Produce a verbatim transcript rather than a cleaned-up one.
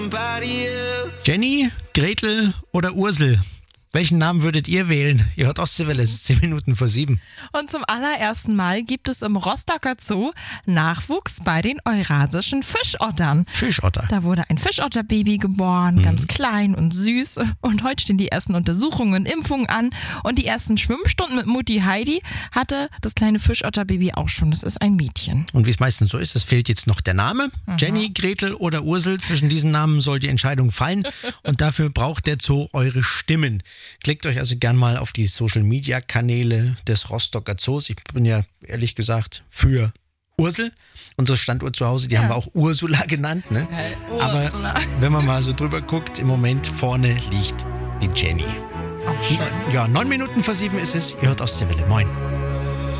Jenny, Gretel oder Ursel? Welchen Namen würdet ihr wählen? Ihr hört Ostseewelle, es ist zehn Minuten vor sieben. Und zum allerersten Mal gibt es im Rostocker Zoo Nachwuchs bei den eurasischen Fischottern. Fischotter. Da wurde ein Fischotterbaby geboren, mhm. ganz klein und süß. Und heute stehen die ersten Untersuchungen und Impfungen an. Und die ersten Schwimmstunden mit Mutti Heidi hatte das kleine Fischotterbaby auch schon. Das ist ein Mädchen. Und wie es meistens so ist, es fehlt jetzt noch der Name. Mhm. Jenny, Gretel oder Ursel. Zwischen diesen Namen soll die Entscheidung fallen. Und dafür braucht der Zoo eure Stimmen. Klickt euch also gern mal auf die Social-Media-Kanäle des Rostocker Zoos. Ich bin ja ehrlich gesagt für Ursel. Unser Standort zu Hause, die ja. haben wir auch Ursula genannt. Ne? Hey, Ursula. Aber wenn man mal so drüber guckt, im Moment vorne liegt die Jenny. Ach, schön. Ja, neun Minuten vor sieben ist es. Ihr hört Ostseewelle. Moin.